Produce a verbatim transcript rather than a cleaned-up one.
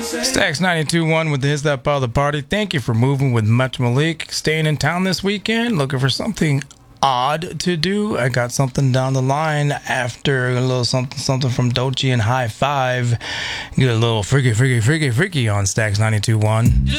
Stacks ninety-two point one with the His That Part of the Party. Thank you for moving with Much Malik. Staying in town this weekend, looking for something odd to do. I got something down the line after a little something something from Doechii and High Five. Get a little freaky, freaky, freaky, freaky on Stacks ninety-two point one.